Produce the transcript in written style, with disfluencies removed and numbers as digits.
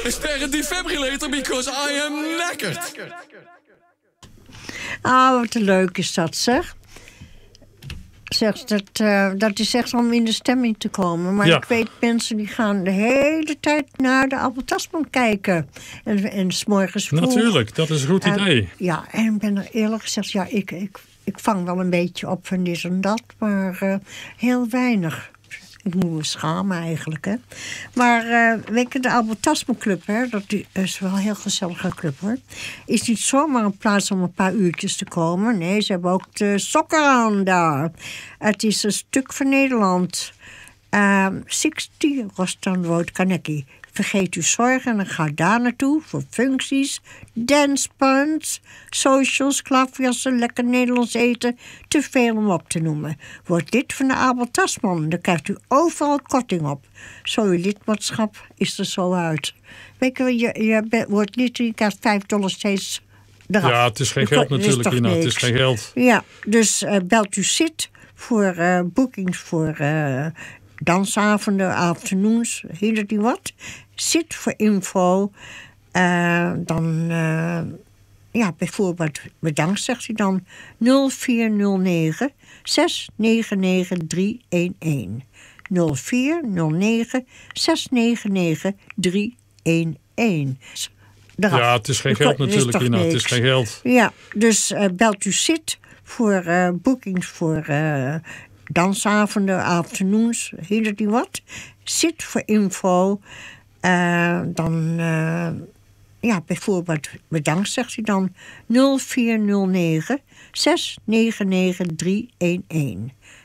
Spare a defibrillator because I am knackered. Ah, wat leuk is dat, zeg. Dat is echt om in de stemming te komen. Maar ik weet mensen die gaan de hele tijd naar de Albert Tasman kijken. En 's morgens vroeg. Natuurlijk, dat is een goed idee. Ja, en ik ben er eerlijk gezegd... Ja, ik vang wel een beetje op van dit en dat. Maar heel weinig. Ik moet me schamen eigenlijk, hè. Maar weet je, de Albert Tasman Club, hè, dat is wel een heel gezellige club, hoor. Is niet zomaar een plaats om een paar uurtjes te komen. Nee, ze hebben ook de sokker aan daar. Het is een stuk van Nederland. 60 Rostan Road Kaneki. Vergeet uw zorgen en dan ga daar naartoe voor functies, dancepunts, socials, klaverjassen, lekker Nederlands eten. Te veel om op te noemen. Word lid van de Albert Tasman, dan krijgt u overal korting op. Zo, uw lidmaatschap is er zo uit. Weet je wordt lid en je krijgt $5 steeds eraf. Ja, het is geen geld natuurlijk, Ina. Het is geen geld. Ja, dus belt u SIT voor boekings voor... dansavonden, afternoons, heet die wat. Zit voor info. Dan, bijvoorbeeld, bedankt, zegt hij dan. 0409 699 311. 0409 699 311. Ja, het is geen geld natuurlijk, Ina. Het is geen geld. Ja, dus belt u SIT voor boekings voor... dansavonden, afternoons, heet die wat. Zit voor info. Dan, bijvoorbeeld, bedankt, zegt hij dan. 0409 699 311.